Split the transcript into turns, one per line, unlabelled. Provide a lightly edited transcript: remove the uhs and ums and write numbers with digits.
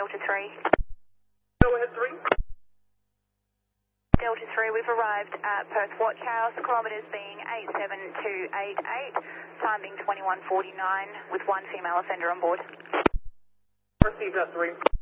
Delta 3.
Go ahead, 3.
Delta 3, we've arrived at Perth Watch House, kilometres being 87288, time being 21:49, with one female offender on board.
Received that 3.